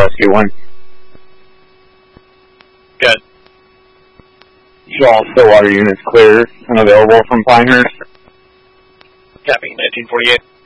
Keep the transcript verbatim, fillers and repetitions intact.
Rescue one. Good. Show all Stillwater units clear and available from Pinehurst. Copy, nineteen forty-eight.